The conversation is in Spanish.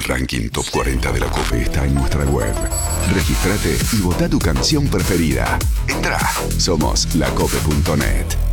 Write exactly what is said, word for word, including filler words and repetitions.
ranking Top cuarenta de la COPE está en nuestra web. Regístrate y vota tu canción preferida. Entrá, somos lacope punto net.